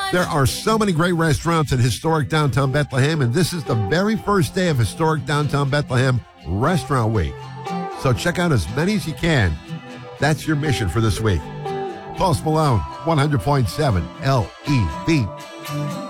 There are so many great restaurants in historic downtown Bethlehem, and this is the very first day of historic downtown Bethlehem Restaurant Week. So check out as many as you can. That's your mission for this week. Post Malone, 100.7 LEV.